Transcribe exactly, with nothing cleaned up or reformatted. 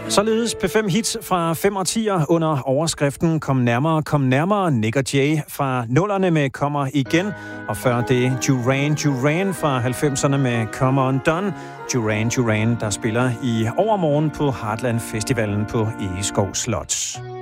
Således P fem hits fra fem årtier under overskriften Kom nærmere, kom nærmere. Nick og Jay fra nullerne med Kommer igen. Og før det Duran Duran fra halvfemserne med Come Undone. Duran Duran, der spiller i overmorgen på Heartland Festivalen på Egeskov Slot.